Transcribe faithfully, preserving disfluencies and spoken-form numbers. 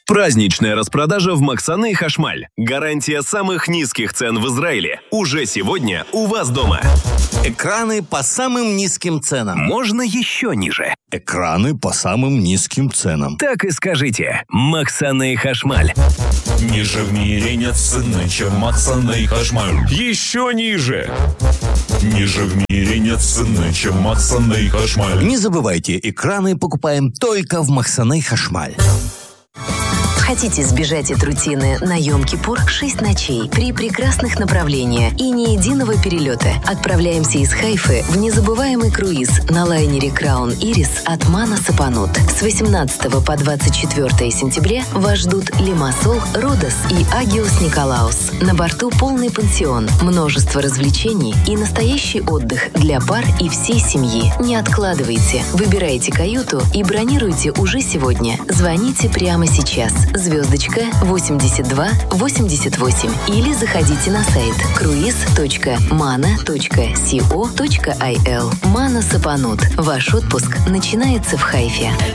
Праздничная распродажа в Максаны Хашмаль. Гарантия самых низких цен в Израиле. Уже сегодня у вас дома. Экраны по самым низким ценам. Можно еще ниже. Экраны по самым низким ценам. Так и скажите. Максаны Хашмаль. Ниже в мире нет цены, чем Максаны Хашмаль. Еще ниже. Ниже в мире нет цены, чем Максаны Хашмаль. Не забывайте, экраны покупаем только в Максаны Хашмаль. Хотите сбежать от рутины на Йом-Кипур шесть ночей при прекрасных направлениях и ни единого перелета? Отправляемся из Хайфы в незабываемый круиз на лайнере Краун Ирис от Мана Сапанут. С восемнадцатого по двадцать четвёртое сентября вас ждут Лимассол, Родос и Агиос Николаус. На борту полный пансион, множество развлечений и настоящий отдых для пар и всей семьи. Не откладывайте, выбирайте каюту и бронируйте уже сегодня. Звоните прямо сейчас. Звездочка восемьдесят два восемьдесят восемь или заходите на сайт круиз точка мана точка ко точка ай эл. Мана Сапанут. Ваш отпуск начинается в Хайфе.